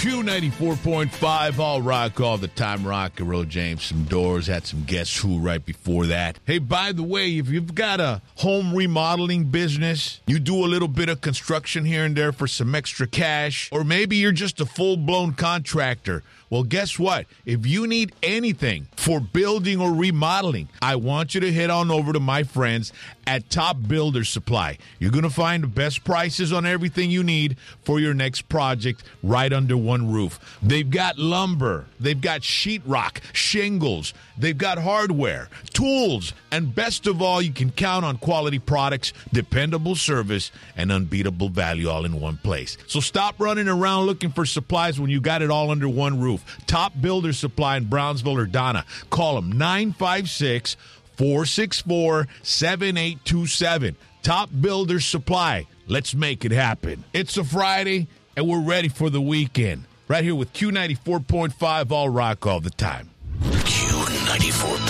Q94.5, all rock all the time. Rock and roll, James. Some Doors, had some Guess Who right before that. Hey, by the way, if you've got a home remodeling business, you do a little bit of construction here and there for some extra cash, or maybe you're just a full-blown contractor. Well, guess what? If you need anything for building or remodeling, I want you to head on over to my friends at Top Builder Supply. You're going to find the best prices on everything you need for your next project right under one roof. They've got lumber, they've got sheetrock, shingles, they've got hardware, tools, and best of all, you can count on quality products, dependable service, and unbeatable value all in one place. So stop running around looking for supplies when you got it all under one roof. Top Builder Supply in Brownsville or Donna. Call them 956-464-7827. Top Builder Supply. Let's make it happen. It's a Friday, and we're ready for the weekend. Right here with Q94.5, all rock all the time. Q94.5.